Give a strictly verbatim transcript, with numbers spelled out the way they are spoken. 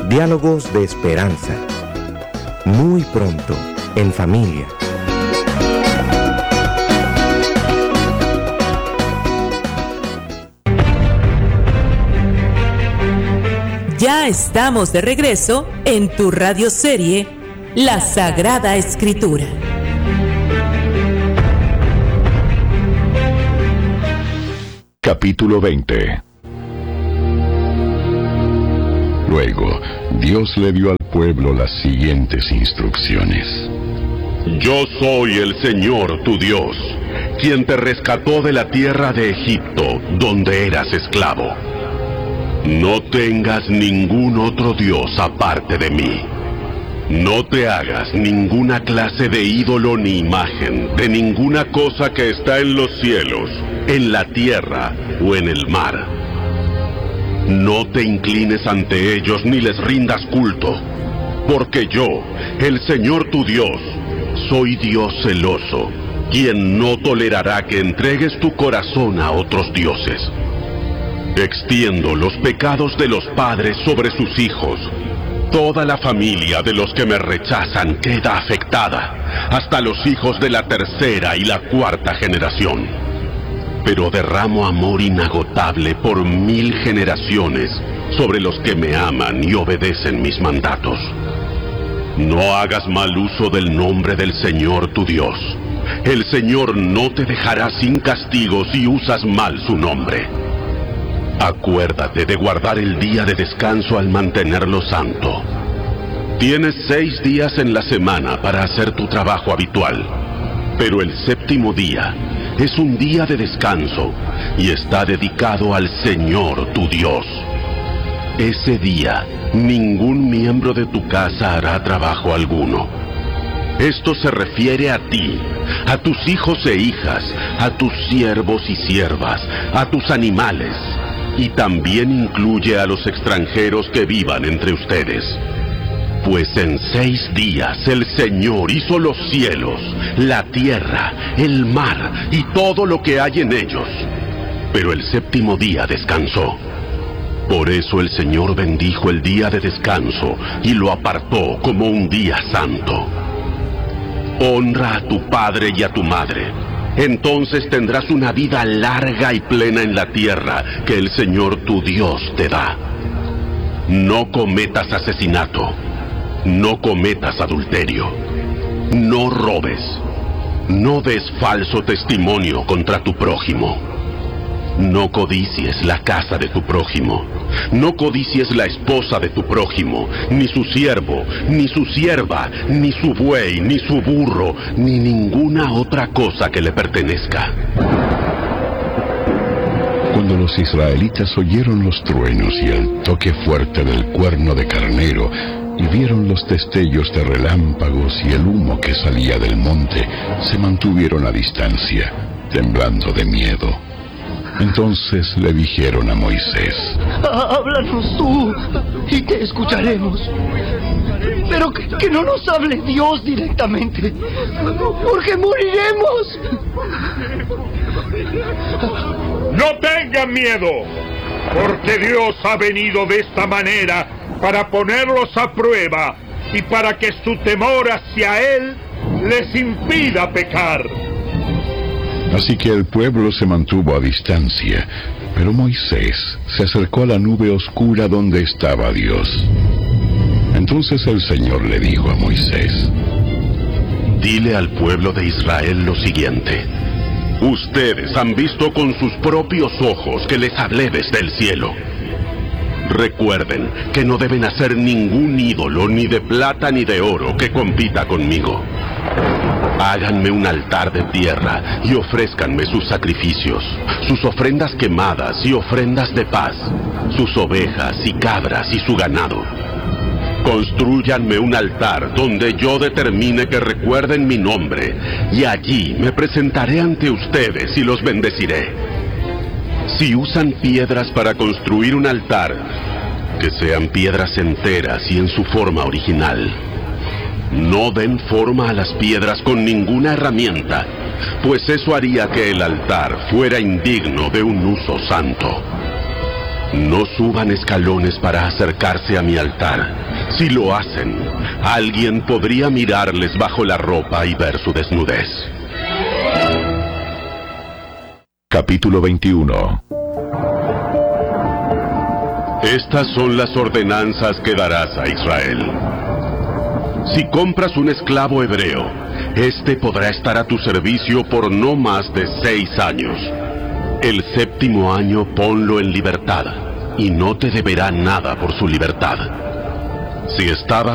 Diálogos de esperanza. Muy pronto, en familia. Ya estamos de regreso en tu radioserie La Sagrada Escritura. Capítulo veinte. Luego, Dios le dio al pueblo las siguientes instrucciones. Yo soy el Señor tu Dios, quien te rescató de la tierra de Egipto, donde eras esclavo. No tengas ningún otro Dios aparte de mí. No te hagas ninguna clase de ídolo ni imagen de ninguna cosa que está en los cielos, en la tierra o en el mar. No te inclines ante ellos ni les rindas culto, porque yo, el Señor tu Dios, soy Dios celoso, quien no tolerará que entregues tu corazón a otros dioses. Extiendo los pecados de los padres sobre sus hijos. Toda la familia de los que me rechazan queda afectada, hasta los hijos de la tercera y la cuarta generación. Pero derramo amor inagotable por mil generaciones sobre los que me aman y obedecen mis mandatos. No hagas mal uso del nombre del Señor tu Dios. El Señor no te dejará sin castigo si usas mal su nombre. Acuérdate de guardar el día de descanso al mantenerlo santo. Tienes seis días en la semana para hacer tu trabajo habitual, pero el séptimo día es un día de descanso y está dedicado al Señor tu Dios. Ese día, ningún miembro de tu casa hará trabajo alguno. Esto se refiere a ti, a tus hijos e hijas, a tus siervos y siervas, a tus animales, y también incluye a los extranjeros que vivan entre ustedes. Pues en seis días el Señor hizo los cielos, la tierra, el mar y todo lo que hay en ellos. Pero el séptimo día descansó. Por eso el Señor bendijo el día de descanso y lo apartó como un día santo. Honra a tu padre y a tu madre. Entonces tendrás una vida larga y plena en la tierra que el Señor tu Dios te da. No cometas asesinato. No cometas adulterio. No robes. No des falso testimonio contra tu prójimo. No codicies la casa de tu prójimo. No codicies la esposa de tu prójimo, ni su siervo, ni su sierva, ni su buey, ni su burro, ni ninguna otra cosa que le pertenezca. Cuando los israelitas oyeron los truenos y el toque fuerte del cuerno de carnero, y vieron los destellos de relámpagos y el humo que salía del monte, se mantuvieron a distancia, temblando de miedo. Entonces le dijeron a Moisés: háblanos tú, y te escucharemos. Pero que, que no nos hable Dios directamente, porque moriremos. No tengan miedo, porque Dios ha venido de esta manera para ponerlos a prueba y para que su temor hacia Él les impida pecar. Así que el pueblo se mantuvo a distancia, pero Moisés se acercó a la nube oscura donde estaba Dios. Entonces el Señor le dijo a Moisés: dile al pueblo de Israel lo siguiente. Ustedes han visto con sus propios ojos que les hablé desde el cielo. Recuerden que no deben hacer ningún ídolo, ni de plata ni de oro, que compita conmigo. Háganme un altar de tierra y ofrézcanme sus sacrificios, sus ofrendas quemadas y ofrendas de paz, sus ovejas y cabras y su ganado. Constrúyanme un altar donde yo determine que recuerden mi nombre, y allí me presentaré ante ustedes y los bendeciré. Si usan piedras para construir un altar, que sean piedras enteras y en su forma original. No den forma a las piedras con ninguna herramienta, pues eso haría que el altar fuera indigno de un uso santo. No suban escalones para acercarse a mi altar. Si lo hacen, alguien podría mirarles bajo la ropa y ver su desnudez. Capítulo veintiuno. Estas son las ordenanzas que darás a Israel. Si compras un esclavo hebreo, este podrá estar a tu servicio por no más de seis años. El séptimo año ponlo en libertad, y no te deberá nada por su libertad. Si estaba